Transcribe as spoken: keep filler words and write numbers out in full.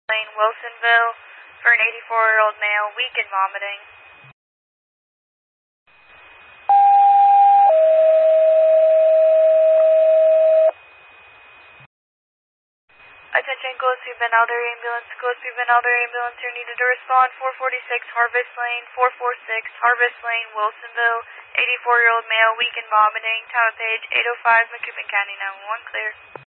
Lane, Wilsonville, for an eighty-four-year-old male, weak and vomiting. Attention, Gillespie Bend Elder Ambulance, Gillespie Bend Elder Ambulance, you're needed to respond. four forty-six Harvest Lane, four forty-six Harvest Lane, Wilsonville, eighty-four-year-old male, weak and vomiting. Time of page eight oh five, McCoupin County, nine one one, clear.